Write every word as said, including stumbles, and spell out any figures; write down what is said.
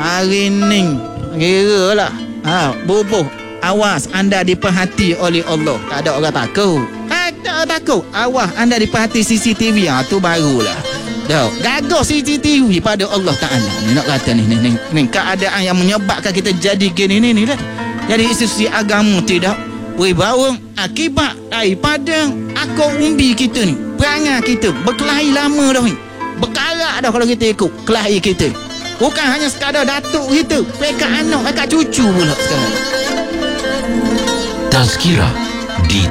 Hari ni kira lah ha, bubuh. Awas anda diperhati oleh Allah. Tak ada orang takut. Tak ada takut. Awas anda diperhati C C T V. Ha, tu barulah. Dah, gagah C C T V pada Allah Ta'ala. Ni nak kata ni, ni, ni, ni keadaan yang menyebabkan kita jadi gini ni, ni dah. Jadi institusi agama tidak berbawa akibat daripada akar umbi kita ni. Perangai kita berkelahi lama dah ni. Berkarak dah kalau kita ikut kelahi kita. Bukan hanya sekadar datuk kita, pekat anak, pekat cucu pula sekarang. Tazkirah di